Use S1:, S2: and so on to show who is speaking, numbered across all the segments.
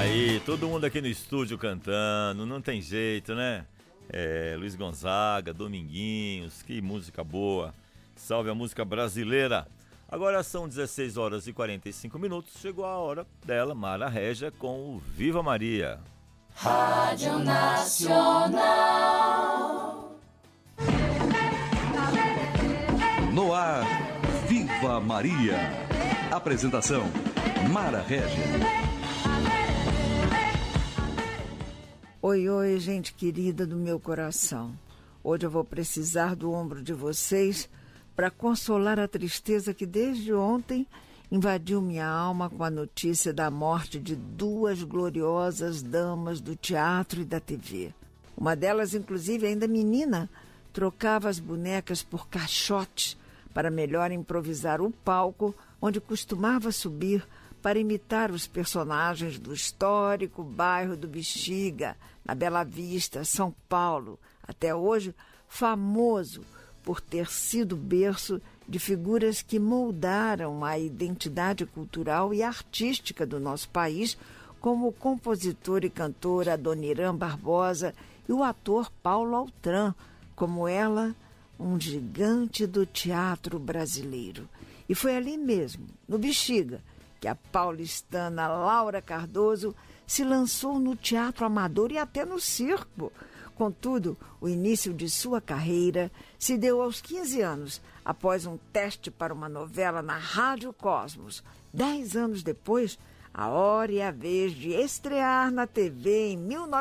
S1: Aí, todo mundo aqui no estúdio cantando, não tem jeito, né? Luiz Gonzaga, Dominguinhos, que música boa. Salve a música brasileira. Agora são 16 horas e 45 minutos, chegou a hora dela, Mara Régia, com o Viva Maria.
S2: Rádio Nacional.
S3: No ar, Viva Maria. Apresentação, Mara Régia.
S4: Oi, oi, gente querida do meu coração. Hoje eu vou precisar do ombro de vocês para consolar a tristeza que desde ontem invadiu minha alma com a notícia da morte de duas gloriosas damas do teatro e da TV. Uma delas, inclusive, ainda menina, trocava as bonecas por caixotes para melhor improvisar o palco onde costumava subir para imitar os personagens do histórico bairro do Bexiga, na Bela Vista, São Paulo, até hoje famoso por ter sido berço de figuras que moldaram a identidade cultural e artística do nosso país, como o compositor e cantor Adoniran Barbosa e o ator Paulo Altran, como ela, um gigante do teatro brasileiro. E foi ali mesmo, no Bexiga, que a paulistana Laura Cardoso se lançou no teatro amador e até no circo. Contudo, o início de sua carreira se deu aos 15 anos, após um teste para uma novela na Rádio Cosmos. 10 anos depois, a hora e a vez de estrear na TV em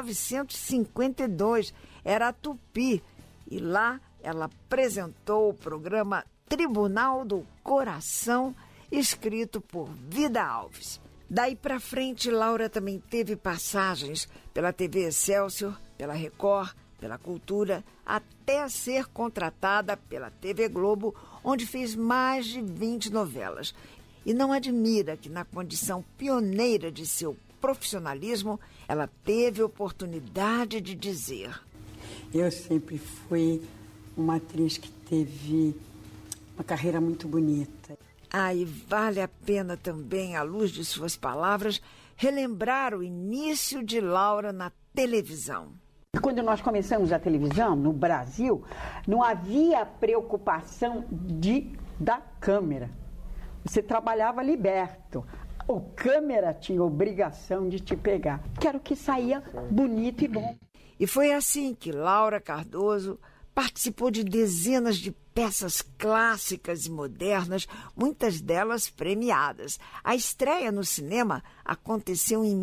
S4: 1952 era a Tupi, e lá ela apresentou o programa Tribunal do Coração, escrito por Vida Alves. Daí para frente, Laura também teve passagens pela TV Excelsior, pela Record, pela Cultura, até ser contratada pela TV Globo, onde fez mais de 20 novelas. E não admira que, na condição pioneira de seu profissionalismo, ela teve oportunidade de dizer:
S5: eu sempre fui uma atriz que teve uma carreira muito bonita.
S4: E vale a pena também, à luz de suas palavras, relembrar o início de Laura na televisão.
S5: Quando nós começamos a televisão, no Brasil, não havia preocupação da câmera. Você trabalhava liberto. O câmera tinha obrigação de te pegar, que era o que saía bonito e bom.
S4: E foi assim que Laura Cardoso participou de dezenas de peças clássicas e modernas, muitas delas premiadas. A estreia no cinema aconteceu em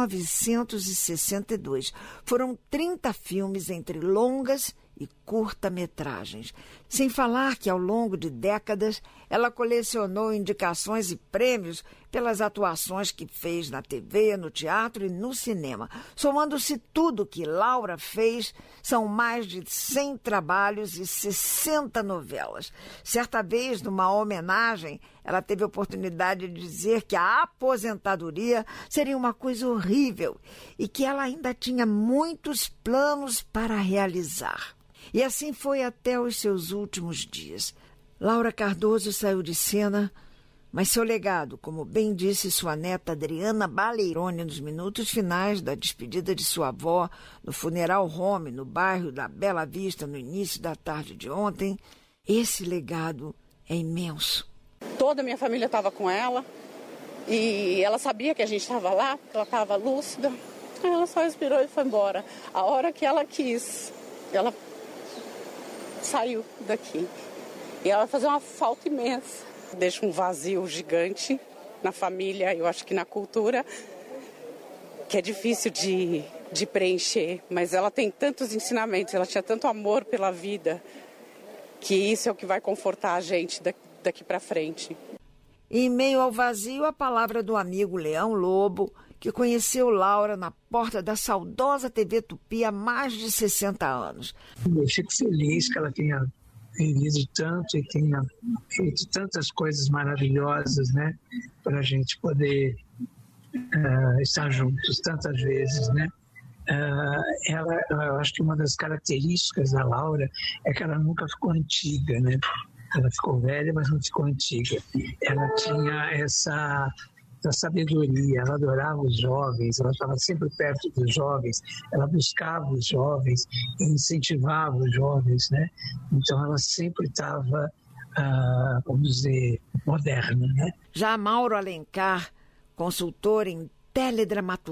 S4: 1962. Foram 30 filmes entre longas e curta-metragens. Sem falar que, ao longo de décadas, ela colecionou indicações e prêmios pelas atuações que fez na TV, no teatro e no cinema. Somando-se tudo que Laura fez, são mais de 100 trabalhos e 60 novelas. Certa vez, numa homenagem, ela teve a oportunidade de dizer que a aposentadoria seria uma coisa horrível e que ela ainda tinha muitos planos para realizar. E assim foi até os seus últimos dias. Laura Cardoso saiu de cena, mas seu legado, como bem disse sua neta Adriana Baleironi nos minutos finais da despedida de sua avó no funeral home no bairro da Bela Vista no início da tarde de ontem, esse legado é imenso.
S6: Toda a minha família estava com ela e ela sabia que a gente estava lá, porque ela estava lúcida. Ela só respirou e foi embora. A hora que ela quis, ela saiu daqui. E ela vai fazer uma falta imensa. Deixa um vazio gigante na família, eu acho que na cultura, que é difícil de preencher. Mas ela tem tantos ensinamentos, ela tinha tanto amor pela vida, que isso é o que vai confortar a gente daqui para frente.
S4: Em meio ao vazio, a palavra do amigo Leão Lobo, que conheceu Laura na porta da saudosa TV Tupi há mais de 60 anos.
S7: Eu fico feliz que ela tenha vivido tanto e tenha feito tantas coisas maravilhosas, né, para a gente poder estar juntos tantas vezes, né. Eu acho que uma das características da Laura é que ela nunca ficou antiga, né. Ela ficou velha, mas não ficou antiga. Ela tinha essa sabedoria, ela adorava os jovens, ela estava sempre perto dos jovens, ela buscava os jovens, incentivava os jovens, né? Então ela sempre estava, vamos dizer, moderna, né?
S4: Já Mauro Alencar, consultor em teledramaturgia,